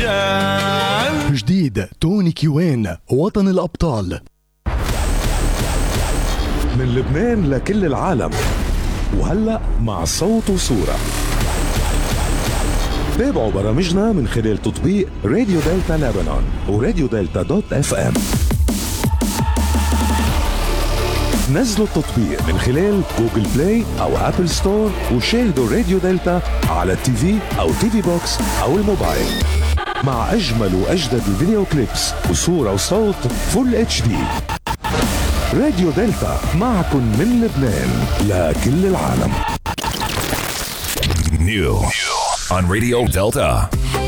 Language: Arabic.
لبنان. جديد توني كيوان وطن الأبطال. من لبنان لكل العالم، وهلأ مع صوت وصورة. تابعوا برامجنا من خلال تطبيق راديو دلتا لبنان وراديو دلتا دوت اف ام. نزلوا التطبيق من خلال جوجل بلاي او ابل ستور وشاهدوا راديو دلتا على التي في او تي في بوكس او الموبايل مع اجمل واجدد الفيديو كليبس وصورة وصوت فول اتش دي. راديو دلتا معكم من لبنان لكل العالم. New on Radio Delta.